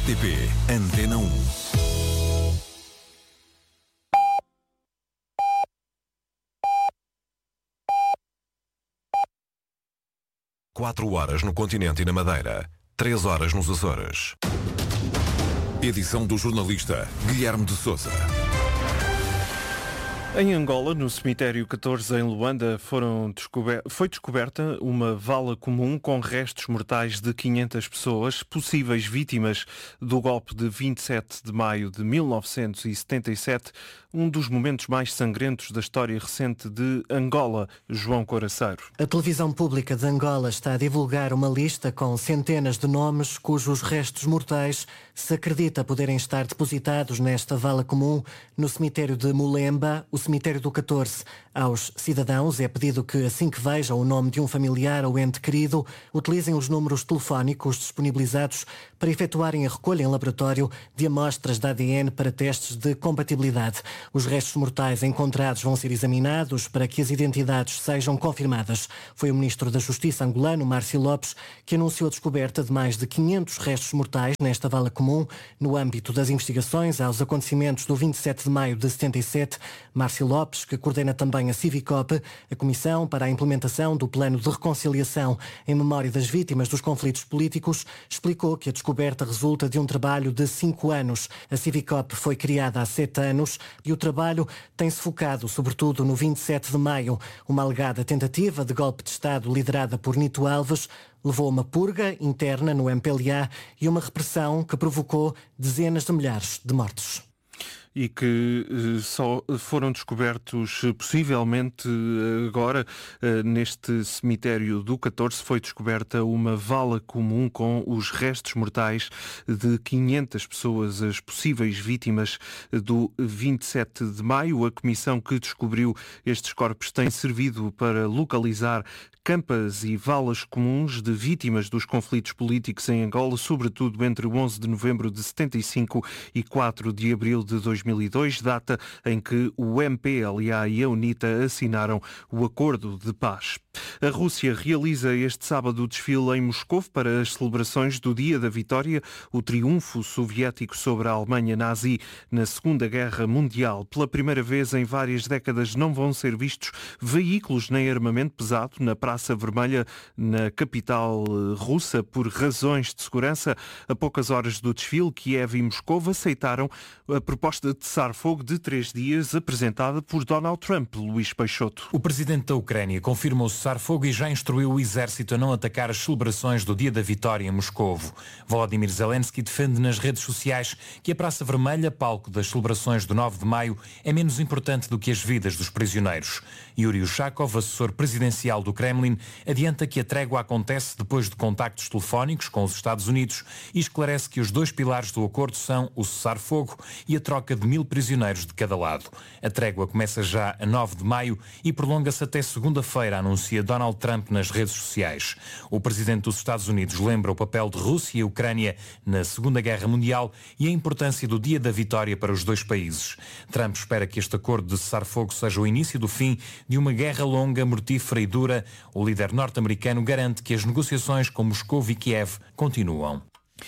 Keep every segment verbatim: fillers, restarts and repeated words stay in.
R T P Antena um. Quatro horas no continente e na Madeira. Três horas nos Açores. Edição do jornalista Guilherme de Sousa. Em Angola, no cemitério catorze em Luanda, foram descober... foi descoberta uma vala comum com restos mortais de quinhentas pessoas, possíveis vítimas do golpe de vinte e sete de maio de mil novecentos e setenta e sete, um dos momentos mais sangrentos da história recente de Angola. João Coraceiro. A televisão pública de Angola está a divulgar uma lista com centenas de nomes cujos restos mortais se acredita poderem estar depositados nesta vala comum no cemitério de Mulemba, o cemitério do catorze. Aos cidadãos é pedido que, assim que vejam o nome de um familiar ou ente querido, utilizem os números telefónicos disponibilizados para efetuarem a recolha em laboratório de amostras de A D N para testes de compatibilidade. Os restos mortais encontrados vão ser examinados para que as identidades sejam confirmadas. Foi o Ministro da Justiça angolano, Márcio Lopes, que anunciou a descoberta de mais de quinhentos restos mortais nesta vala comum no âmbito das investigações aos acontecimentos do vinte e sete de maio de setenta e sete. Márcio Lopes, que coordena também a Civicop, a Comissão para a Implementação do Plano de Reconciliação em Memória das Vítimas dos Conflitos Políticos, explicou que a descoberta resulta de um trabalho de cinco anos. A Civicop foi criada há sete anos e o trabalho tem-se focado sobretudo no vinte e sete de maio. Uma alegada tentativa de golpe de Estado liderada por Nito Alves levou a uma purga interna no M P L A e uma repressão que provocou dezenas de milhares de mortos. E que uh, só foram descobertos uh, possivelmente uh, agora uh, neste cemitério do catorze foi descoberta uma vala comum com os restos mortais de quinhentas pessoas, as possíveis vítimas do vinte e sete de maio. A comissão que descobriu estes corpos tem servido para localizar campas e valas comuns de vítimas dos conflitos políticos em Angola, sobretudo entre onze de novembro de setenta e cinco e quatro de abril de dois mil e dois, data em que o M P L A e a UNITA assinaram o Acordo de Paz. A Rússia realiza este sábado o desfile em Moscou para as celebrações do Dia da Vitória, o triunfo soviético sobre a Alemanha nazi na Segunda Guerra Mundial. Pela primeira vez em várias décadas não vão ser vistos veículos nem armamento pesado na Praça Vermelha, na capital russa, por razões de segurança. A poucas horas do desfile, Kiev e Moscou aceitaram a proposta de cessar-fogo de três dias apresentada por Donald Trump. Luís Peixoto. O presidente da Ucrânia confirmou o cessar-fogo e já instruiu o exército a não atacar as celebrações do Dia da Vitória em Moscovo. Volodymyr Zelensky defende nas redes sociais que a Praça Vermelha, palco das celebrações do nove de maio, é menos importante do que as vidas dos prisioneiros. Yuri Ushakov, assessor presidencial do Kremlin, adianta que a trégua acontece depois de contactos telefónicos com os Estados Unidos e esclarece que os dois pilares do acordo são o cessar-fogo e a troca de mil prisioneiros de cada lado. A trégua começa já a nove de maio e prolonga-se até segunda-feira, anuncia Donald Trump nas redes sociais. O presidente dos Estados Unidos lembra o papel de Rússia e Ucrânia na Segunda Guerra Mundial e a importância do Dia da Vitória para os dois países. Trump espera que este acordo de cessar-fogo seja o início do fim de uma guerra longa, mortífera e dura. O líder norte-americano garante que as negociações com Moscou e Kiev continuam.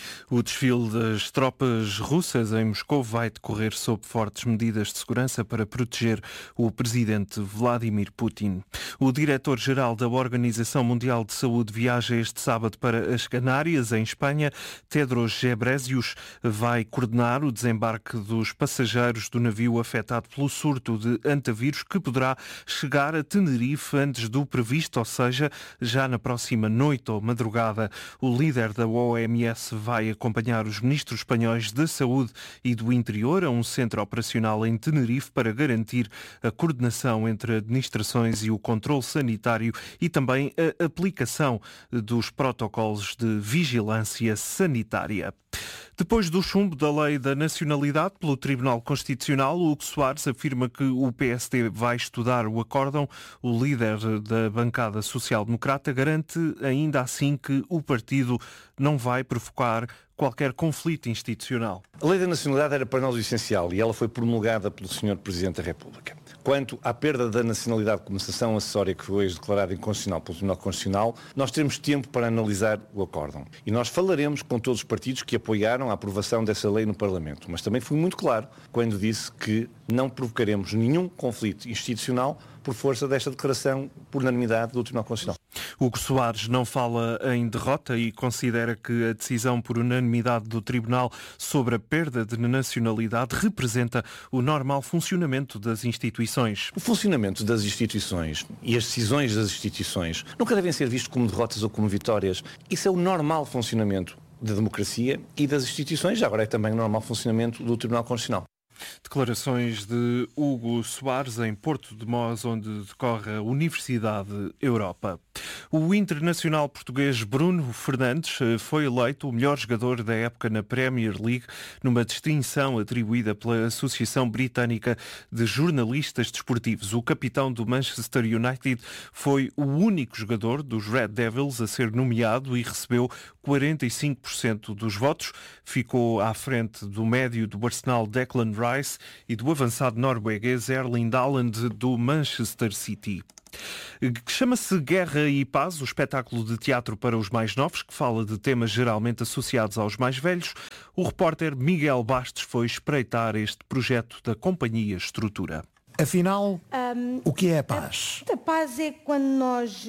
O desfile das tropas russas em Moscou vai decorrer sob fortes medidas de segurança para proteger o presidente Vladimir Putin. O diretor-geral da Organização Mundial de Saúde viaja este sábado para as Canárias, em Espanha. Tedros Ghebreyesus vai coordenar o desembarque dos passageiros do navio afetado pelo surto de antavírus, que poderá chegar a Tenerife antes do previsto, ou seja, já na próxima noite ou madrugada. O líder da O M S vai acompanhar os ministros espanhóis da Saúde e do Interior a um centro operacional em Tenerife para garantir a coordenação entre administrações e o controle sanitário e também a aplicação dos protocolos de vigilância sanitária. Depois do chumbo da lei da nacionalidade pelo Tribunal Constitucional, Hugo Soares afirma que o P S D vai estudar o acórdão. O líder da bancada social-democrata garante ainda assim que o partido não vai provocar qualquer conflito institucional. A Lei da Nacionalidade era para nós o essencial e ela foi promulgada pelo senhor Presidente da República. Quanto à perda da nacionalidade como sanção acessória que foi hoje declarada inconstitucional pelo Tribunal Constitucional, nós teremos tempo para analisar o acórdão. E nós falaremos com todos os partidos que apoiaram a aprovação dessa lei no Parlamento. Mas também fui muito claro quando disse que não provocaremos nenhum conflito institucional por força desta declaração por unanimidade do Tribunal Constitucional. Hugo Soares não fala em derrota e considera que a decisão por unanimidade do Tribunal sobre a perda de nacionalidade representa o normal funcionamento das instituições. O funcionamento das instituições e as decisões das instituições nunca devem ser vistos como derrotas ou como vitórias. Isso é o normal funcionamento da democracia e das instituições, já agora é também o normal funcionamento do Tribunal Constitucional. Declarações de Hugo Soares em Porto de Mós, onde decorre a Universidade Europa. O internacional português Bruno Fernandes foi eleito o melhor jogador da época na Premier League, numa distinção atribuída pela Associação Britânica de Jornalistas Desportivos. O capitão do Manchester United foi o único jogador dos Red Devils a ser nomeado e recebeu quarenta e cinco por cento dos votos. Ficou à frente do médio do Arsenal Declan Rice e do avançado norueguês Erling Haaland do Manchester City. Chama-se Guerra e Paz, o espetáculo de teatro para os mais novos, que fala de temas geralmente associados aos mais velhos. O repórter Miguel Bastos foi espreitar este projeto da Companhia Estrutura. Afinal, um, o que é a paz? A, a paz é quando nós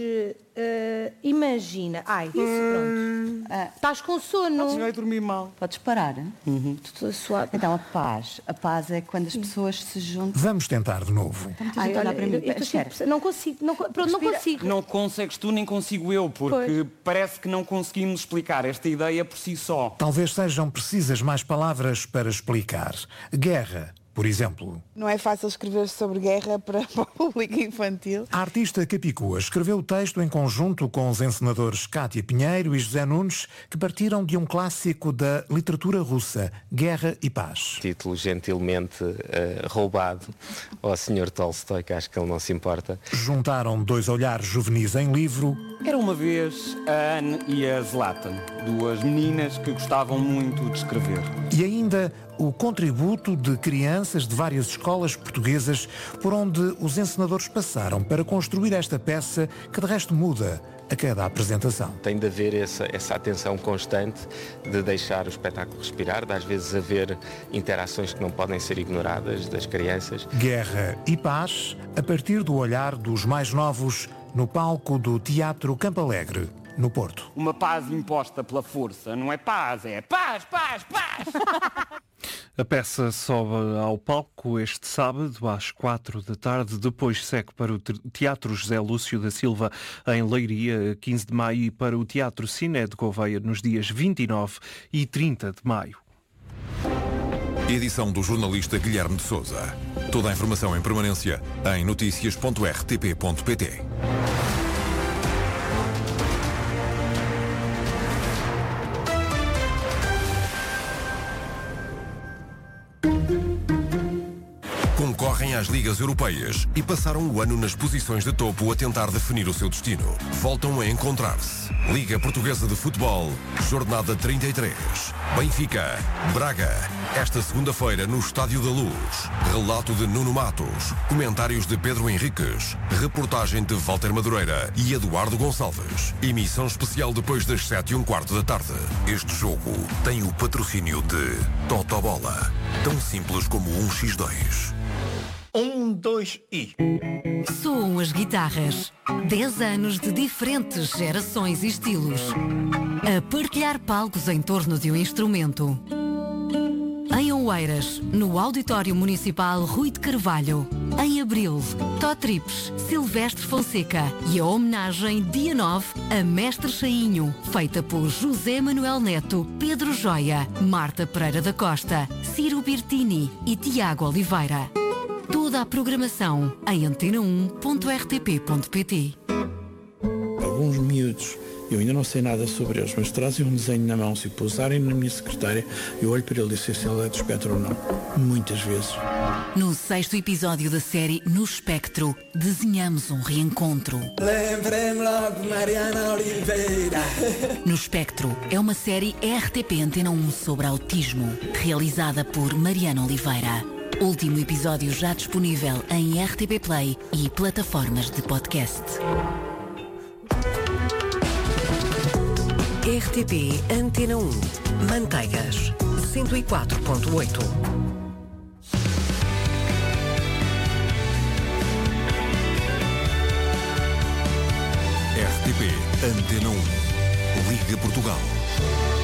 uh, imagina. Ai, isso, pronto. Uh, estás com sono. Vai dormir mal. Podes parar? Uhum. Estou suave. Então, a paz. A paz é quando as pessoas se juntam. Vamos tentar de novo. Ai, olha, para mim. Eu, eu sempre, não consigo. Não, pronto, não consigo. Não consegues tu, nem consigo eu, porque pois. Parece que não conseguimos explicar esta ideia por si só. Talvez sejam precisas mais palavras para explicar. Guerra, por exemplo. Não é fácil escrever sobre guerra para o público infantil. A artista Capicua escreveu o texto em conjunto com os encenadores Cátia Pinheiro e José Nunes, que partiram de um clássico da literatura russa, Guerra e Paz. Título gentilmente uh, roubado ao senhor Tolstói, que acho que ele não se importa. Juntaram dois olhares juvenis em livro. Era uma vez a Anne e a Zlatan, duas meninas que gostavam muito de escrever. E ainda o contributo de crianças de várias escolas portuguesas por onde os encenadores passaram para construir esta peça que de resto muda a cada apresentação. Tem de haver essa, essa atenção constante de deixar o espetáculo respirar, de às vezes haver interações que não podem ser ignoradas das crianças. Guerra e Paz, a partir do olhar dos mais novos, no palco do Teatro Campo Alegre, no Porto. Uma paz imposta pela força, não é paz, é paz, paz, paz! A peça sobe ao palco este sábado às quatro da tarde, depois segue para o Teatro José Lúcio da Silva em Leiria, quinze de maio, e para o Teatro Ciné de Gouveia nos dias vinte e nove e trinta de maio. Edição do jornalista Guilherme de Sousa. Toda a informação em permanência em notícias ponto r t p ponto p t. Concorrem às Ligas Europeias e passaram o ano nas posições de topo a tentar definir o seu destino. Voltam a encontrar-se. Liga Portuguesa de Futebol, jornada trinta e três. Benfica, Braga. Esta segunda-feira no Estádio da Luz. Relato de Nuno Matos. Comentários de Pedro Henriques. Reportagem de Walter Madureira e Eduardo Gonçalves. Emissão especial depois das sete e um quarto da tarde. Este jogo tem o patrocínio de Totobola. Tão simples como um por dois. Um, dois e... Soam as guitarras. Dez anos de diferentes gerações e estilos. A partilhar palcos em torno de um instrumento. Em Oeiras, no Auditório Municipal Rui de Carvalho. Em abril, Tó Trips, Silvestre Fonseca e a homenagem dia nove a Mestre Chainho, feita por José Manuel Neto, Pedro Joia, Marta Pereira da Costa, Ciro Birtini e Tiago Oliveira. Toda a programação em antena um ponto r t p ponto p t. alguns miúdos, eu ainda não sei nada sobre eles, mas trazem um desenho na mão, se o pousarem na minha secretária, eu olho para ele e sei se ele é do espectro ou não. Muitas vezes. No sexto episódio da série No Espectro, desenhamos um reencontro. Lembrem-me logo de Mariana Oliveira. No Espectro é uma série R T P Antena um sobre autismo, realizada por Mariana Oliveira. Último episódio já disponível em R T P Play e plataformas de podcast. R T P Antena um. Manteigas, cento e quatro ponto oito. R T P Antena um. Liga Portugal.